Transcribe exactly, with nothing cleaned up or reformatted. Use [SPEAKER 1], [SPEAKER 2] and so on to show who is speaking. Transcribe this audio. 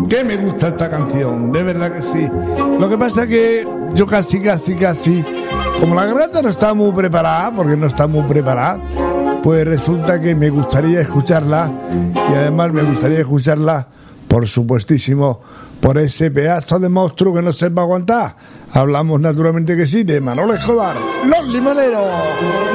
[SPEAKER 1] que me gusta esta canción, de verdad que sí. Lo que pasa es que yo casi, casi, casi, como la garganta no está muy preparada, porque no está muy preparada, pues resulta que me gustaría escucharla, y además me gustaría escucharla, por supuestísimo, por ese pedazo de monstruo que no se va a aguantar. Hablamos naturalmente que sí, de Manolo Escobar, Los Limoneros.